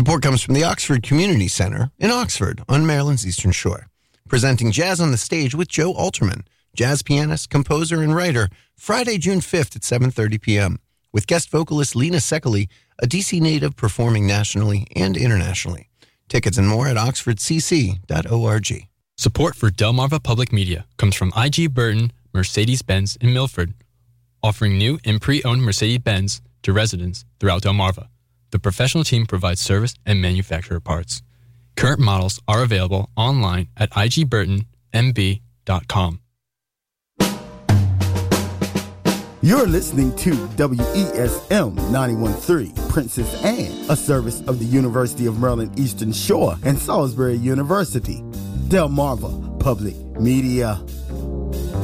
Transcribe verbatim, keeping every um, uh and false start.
Support comes from the Oxford Community Center in Oxford on Maryland's Eastern Shore. Presenting Jazz on the Stage with Joe Alterman, jazz pianist, composer, and writer, Friday, June fifth at seven thirty p.m. with guest vocalist Lena Secoli, a D C native performing nationally and internationally. Tickets and more at oxford c c dot org. Support for Delmarva Public Media comes from I G Burton, Mercedes-Benz in Milford, offering new and pre-owned Mercedes-Benz to residents throughout Delmarva. The professional team provides service and manufacturer parts. Current models are available online at i g burton m b dot com. You're listening to W E S M ninety-one point three, Princess Anne, a service of the University of Maryland Eastern Shore and Salisbury University. Delmarva Public Media.